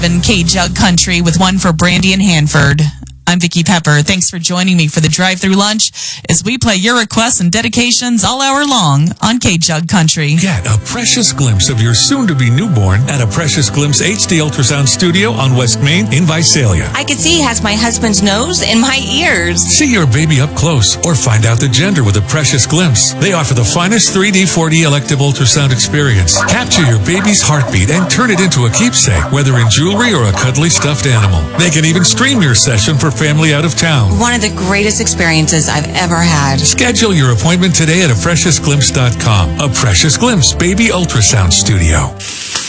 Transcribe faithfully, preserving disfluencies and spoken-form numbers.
in K-Jug Country with one for Brandy and Hanford. I'm Vicki Pepper. Thanks for joining me for the drive-through lunch as we play your requests and dedications all hour long on K-Jug Country. Get a precious glimpse of your soon-to-be newborn at a Precious Glimpse H D Ultrasound Studio on West Main in Visalia. I could see he has my husband's nose and my ears. See your baby up close or find out the gender with a Precious Glimpse. They offer the finest three D, four D elective ultrasound experience. Capture your baby's heartbeat and turn it into a keepsake, whether in jewelry or a cuddly stuffed animal. They can even stream your session for family out of town. One of the greatest experiences I've ever had. Schedule your appointment today at a precious glimpse dot com. A Precious Glimpse Baby Ultrasound Studio.